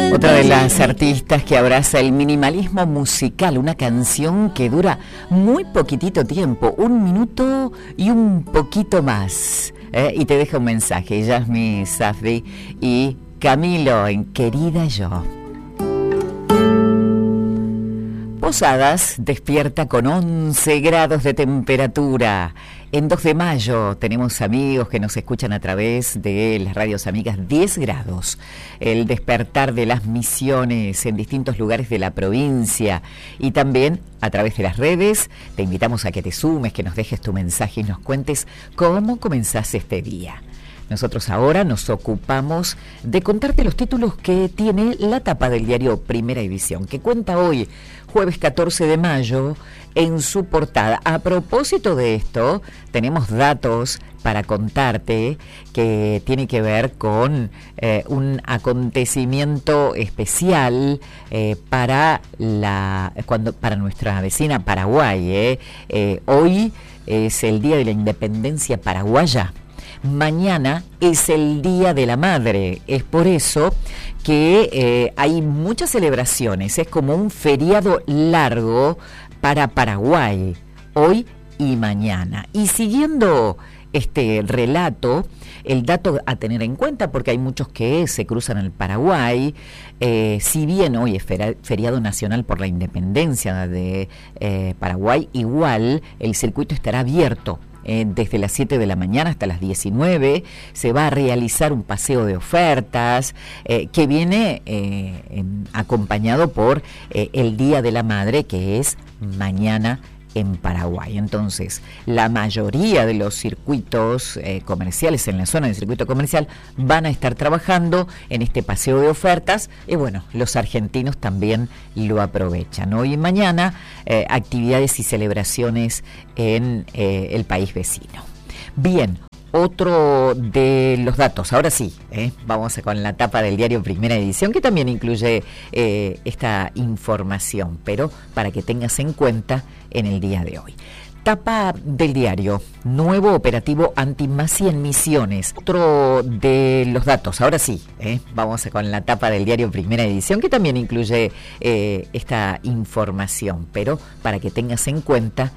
Otra de las artistas que abraza el minimalismo musical, una canción que dura muy poquitito tiempo, 1 minuto y un poquito más. Y te deja un mensaje, Yasmi Safdie y Camilo en Querida Yo. Posadas despierta con 11 grados de temperatura. En 2 de mayo tenemos amigos que nos escuchan a través de las radios amigas 10 grados. El despertar de las misiones en distintos lugares de la provincia y también a través de las redes. Te invitamos a que te sumes, que nos dejes tu mensaje y nos cuentes cómo comenzás este día. Nosotros ahora nos ocupamos de contarte los títulos que tiene la tapa del diario Primera Edición, que cuenta hoy, jueves 14 de mayo, en su portada. A propósito de esto, tenemos datos para contarte que tiene que ver con un acontecimiento especial para nuestra vecina Paraguay. Hoy es el Día de la Independencia Paraguaya. Mañana es el Día de la Madre, es por eso que hay muchas celebraciones, es como un feriado largo para Paraguay, hoy y mañana. Y siguiendo este relato, el dato a tener en cuenta, porque hay muchos que se cruzan el Paraguay, si bien hoy es feriado nacional por la independencia de Paraguay, igual el circuito estará abierto. Desde las 7 de la mañana hasta las 19 se va a realizar un paseo de ofertas que viene acompañado por el Día de la Madre, que es mañana en Paraguay. Entonces, la mayoría de los circuitos comerciales en la zona del circuito comercial van a estar trabajando en este paseo de ofertas y bueno, los argentinos también lo aprovechan. Hoy y mañana actividades y celebraciones en el país vecino. Bien, otro de los datos, ahora sí, vamos con la tapa del diario Primera Edición, que también incluye esta información, pero para que tengas en cuenta en el día de hoy. Tapa del diario, nuevo operativo antimafia en Misiones. Otro de los datos, ahora sí, vamos con la tapa del diario Primera Edición, que también incluye esta información, pero para que tengas en cuenta